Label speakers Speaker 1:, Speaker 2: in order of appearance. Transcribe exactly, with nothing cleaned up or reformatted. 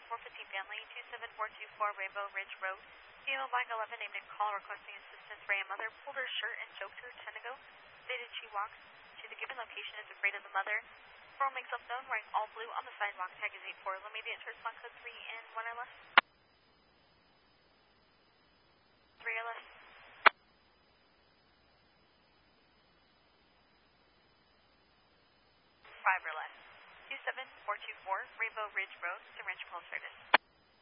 Speaker 1: four fifteen family, two seven four two four Rainbow Ridge Road. Female black eleven named in call requesting assistance for a mother pulled her shirt and choked her Tenego. Stated she walks to the given location is afraid of the mother. Girl makes up known wearing all blue on the sidewalk. Tag is eight four. Immediate response code three and one or less. three or less. five or less. two seven four two four Rainbow Ridge Road, Syringe Pulse Service.